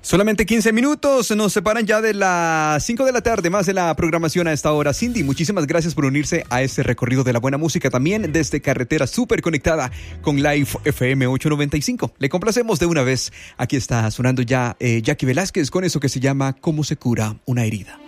Solamente 15 minutos nos separan ya de las 5 de la tarde, más de la programación a esta hora. Cindy, muchísimas gracias por unirse a este recorrido de la buena música también desde carretera súper conectada con Live FM 895. Le complacemos de una vez. Aquí está sonando ya Jackie Velázquez con eso que se llama ¿Cómo se cura una herida?